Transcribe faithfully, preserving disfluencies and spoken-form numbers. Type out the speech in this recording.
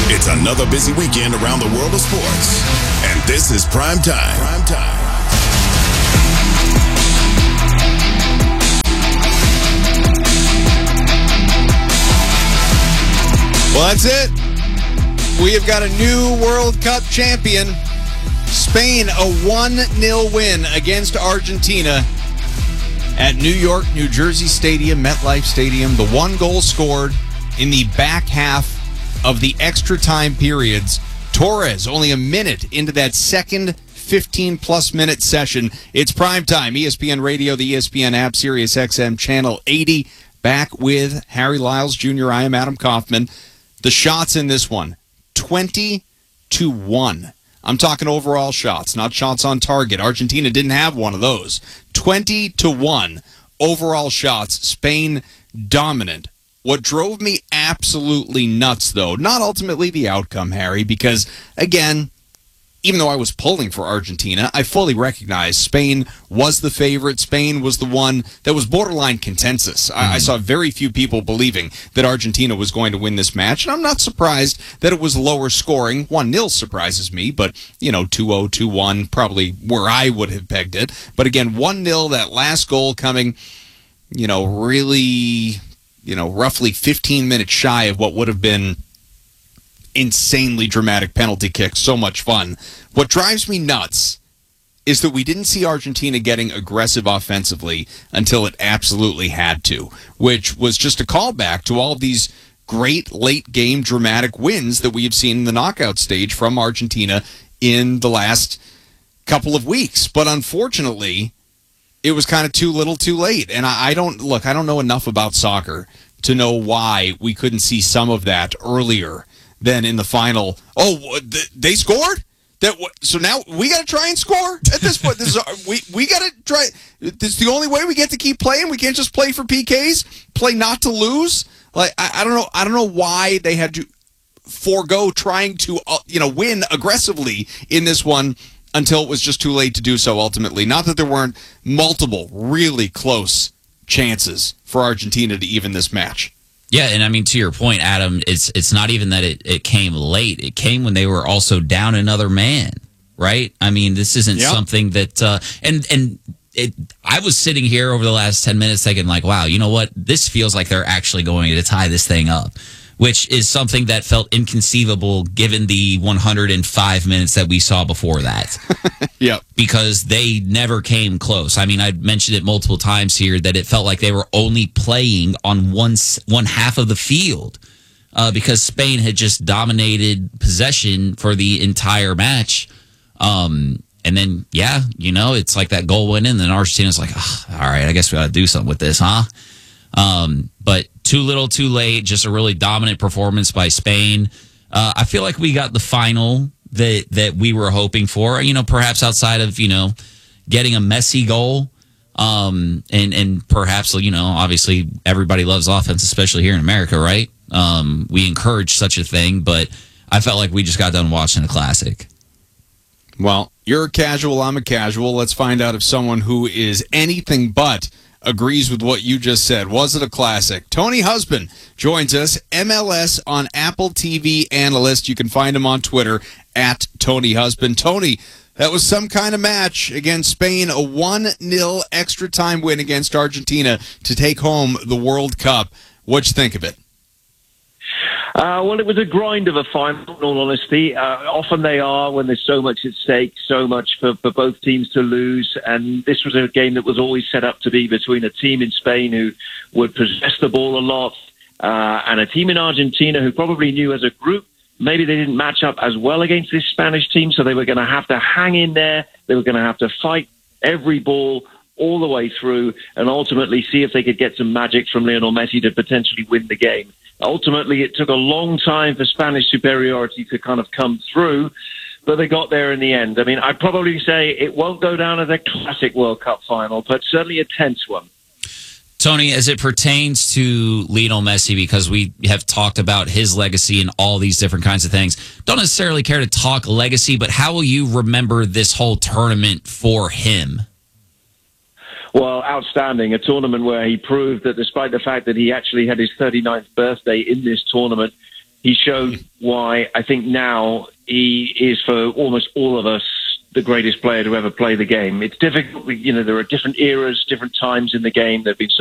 It's another busy weekend around the world of sports, and this is Prime Time. Prime Time. Well, that's it. We have got a new World Cup champion. Spain, a one nil win against Argentina at New York, New Jersey Stadium, MetLife Stadium. The one goal scored in the back half of the extra time periods. Torres, only a minute into that second fifteen-plus minute session. It's Prime Time, E S P N Radio, the E S P N app, Sirius X M, Channel eighty. Back with Harry Lyles Junior I am Adam Kaufman. The shots in this one, twenty to one. I'm talking overall shots, not shots on target. Argentina didn't have one of those. twenty to one overall shots. Spain dominant. What drove me absolutely nuts, though, not ultimately the outcome, Harry, because, again, even though I was pulling for Argentina, I fully recognize Spain was the favorite. Spain was the one that was borderline consensus. Mm-hmm. I, I saw very few people believing that Argentina was going to win this match, and I'm not surprised that it was lower scoring. one nil surprises me, but, you know, two oh, two one, probably where I would have pegged it. But again, one nil, that last goal coming, you know, really, you know, roughly fifteen minutes shy of what would have been insanely dramatic penalty kick. So much fun. What drives me nuts is that we didn't see Argentina getting aggressive offensively until it absolutely had to, which was just a callback to all of these great late game dramatic wins that we have seen in the knockout stage from Argentina in the last couple of weeks. But unfortunately, it was kind of too little too late. And I, I don't look, I don't know enough about soccer to know why we couldn't see some of that earlier than in the final. Oh, they scored? That so now we got to try and score at this point. This is we we got to try. This is the only way we get to keep playing. We can't just play for P Ks, play not to lose. Like I, I don't know. I don't know why they had to forego trying to uh, you know win aggressively in this one until it was just too late to do so. Ultimately, not that there weren't multiple really close chances for Argentina to even this match. Yeah, and I mean, to your point, Adam, it's it's not even that it, it came late. It came when they were also down another man, right? I mean, this isn't yep. something that... Uh, and and it, I was sitting here over the last ten minutes thinking, like, wow, you know what? This feels like they're actually going to tie this thing up, which is something that felt inconceivable given the one hundred five minutes that we saw before that. Yep. Because they never came close. I mean, I mentioned it multiple times here that it felt like they were only playing on one, one half of the field uh, because Spain had just dominated possession for the entire match. Um, and then, yeah, you know, it's like that goal went in, and then Argentina's like, oh, all right, I guess we got to do something with this, huh? Um, but too little, too late. Just a really dominant performance by Spain. Uh, I feel like we got the final that that we were hoping for. You know, perhaps outside of you know getting a Messi goal, um, and and perhaps you know obviously everybody loves offense, especially here in America, right? Um, we encourage such a thing, but I felt like we just got done watching a classic. Well, you're a casual, I'm a casual. Let's find out if someone who is anything but agrees with what you just said. Was it a classic? Tony Husband joins us, M L S on Apple T V analyst. You can find him on Twitter at Tony Husband. Tony, that was some kind of match against Spain, a one nil extra time win against Argentina to take home the World Cup. What'd you think of it? Uh, well, it was a grind of a final, in all honesty. Uh, often they are when there's so much at stake, so much for, for both teams to lose. And this was a game that was always set up to be between a team in Spain who would possess the ball a lot uh, and a team in Argentina who probably knew as a group maybe they didn't match up as well against this Spanish team, so they were going to have to hang in there. They were going to have to fight every ball all the way through and ultimately see if they could get some magic from Lionel Messi to potentially win the game. Ultimately, it took a long time for Spanish superiority to kind of come through, but they got there in the end. I mean, I'd probably say it won't go down as a classic World Cup final, but certainly a tense one. Tony, as it pertains to Lionel Messi, because we have talked about his legacy and all these different kinds of things, don't necessarily care to talk legacy, but how will you remember this whole tournament for him? Well, outstanding. A tournament where he proved that despite the fact that he actually had his thirty-ninth birthday in this tournament, he showed why I think now he is, for almost all of us, the greatest player to ever play the game. It's difficult, you know, there are different eras, different times in the game. There have been